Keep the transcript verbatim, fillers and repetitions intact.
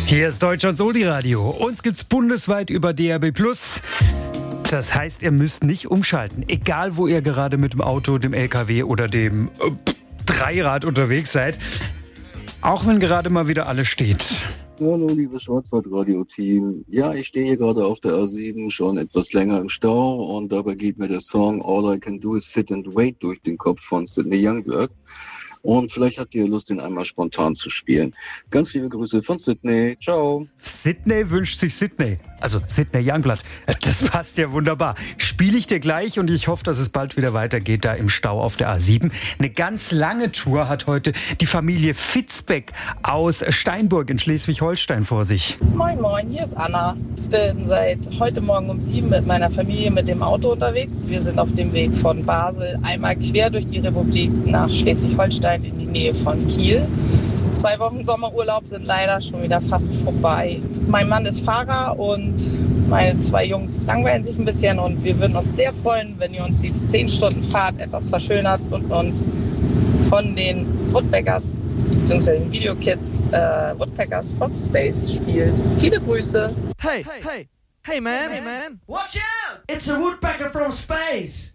Hier ist Deutschlands Oldie-Radio. Uns gibt's bundesweit über D A B plus. Das heißt, ihr müsst nicht umschalten. Egal, wo ihr gerade mit dem Auto, dem L K W oder dem äh, Dreirad unterwegs seid. Auch wenn gerade mal wieder alles steht. Hallo, liebes Schwarzwald-Radio-Team. Ja, ich stehe hier gerade auf der A sieben schon etwas länger im Stau und dabei geht mir der Song All I Can Do Is Sit and Wait durch den Kopf von Sidney Youngblood. Und vielleicht habt ihr Lust, den einmal spontan zu spielen. Ganz liebe Grüße von Sidney. Ciao. Sidney wünscht sich Sidney. Also Sidney Youngblood. Das passt ja wunderbar. Spiele ich dir gleich und ich hoffe, dass es bald wieder weitergeht da im Stau auf der A sieben. Eine ganz lange Tour hat heute die Familie Fitzbeck aus Steinburg in Schleswig-Holstein vor sich. Moin moin, hier ist Anna. Ich bin seit heute Morgen um sieben mit meiner Familie mit dem Auto unterwegs. Wir sind auf dem Weg von Basel einmal quer durch die Republik nach Schleswig-Holstein in die Nähe von Kiel. Zwei Wochen Sommerurlaub sind leider schon wieder fast vorbei. Mein Mann ist Fahrer und meine zwei Jungs langweilen sich ein bisschen und wir würden uns sehr freuen, wenn ihr uns die zehn Stunden Fahrt etwas verschönert und uns von den Woodpeckers bzw. den Videokids äh, Woodpeckers from Space spielt. Viele Grüße. Hey, hey, hey man, hey man, watch out! It's a woodpecker from space!